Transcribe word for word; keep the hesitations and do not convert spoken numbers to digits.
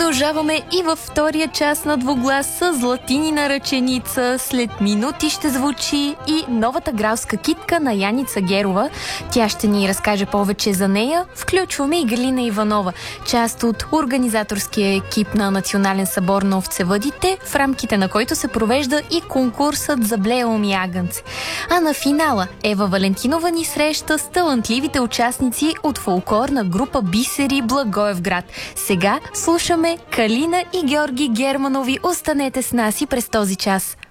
Продължаваме и във втория част на Двуглас с Златинина ръченица. След минути ще звучи и новата кралска китка на Яница Герова. Тя ще ни разкаже повече за нея. Включваме и Галина Иванова, част от организаторския екип на Национален събор на овцевъдите, в рамките на който се провежда и конкурсът за Блеум и агънце. А на финала Ева Валентинова ни среща с талантливите участници от фолклорна група Бисери Благоевград. Сега слушаме Калина и Георги Германови. Останете с нас и през този час.